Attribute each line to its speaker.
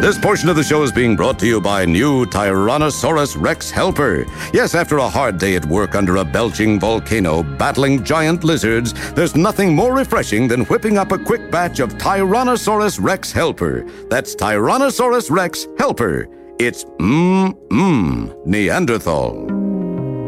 Speaker 1: This portion of the show is being brought to you by new Tyrannosaurus Rex Helper. Yes, after a hard day at work under a belching volcano battling giant lizards, there's nothing more refreshing than whipping up a quick batch of Tyrannosaurus Rex Helper. That's Tyrannosaurus Rex Helper. It's Neanderthal.